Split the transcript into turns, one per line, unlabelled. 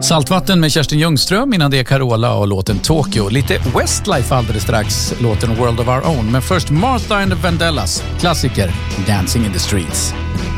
Saltvatten med Kerstin Ljungström, innan det är Carola och låten Tokyo. Lite Westlife alldeles strax, låten World of Our Own. Men först Martha and the Vandellas, klassiker, Dancing in the Streets.